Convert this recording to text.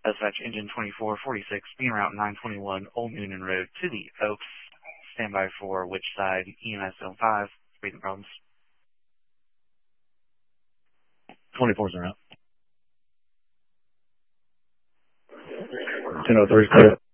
Dispatch engine 2446, being route 921 Old Noonan Road to the Oaks. Stand by for which side, EMS Zone 5, breathing problems. 24's around. 1003 clear.